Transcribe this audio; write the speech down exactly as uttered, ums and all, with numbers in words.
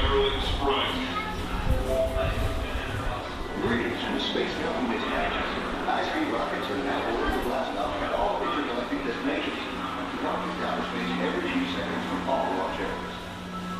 Adrenaline Sprite. Greetings from the Space Government. High-speed rockets are now ordered to blast off.